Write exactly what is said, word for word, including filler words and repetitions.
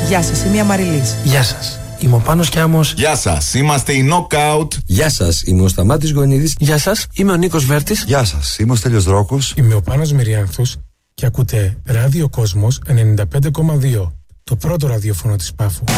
Γεια σας, είμαι η Αμαριλής. Γεια σας, είμαι ο Πάνος Κιάμος. Γεια σας, είμαστε η Knockout. Γεια σας, είμαι ο Σταμάτης Γονίδης. Γεια σας, είμαι ο Νίκος Βέρτης. Γεια σας, είμαι ο Στέλιος Δρόκος. Είμαι ο Πάνος Μυριάνθους και ακούτε Ράδιο Κόσμος ενενήντα πέντε κόμμα δύο, το πρώτο ραδιόφωνο της Πάφου.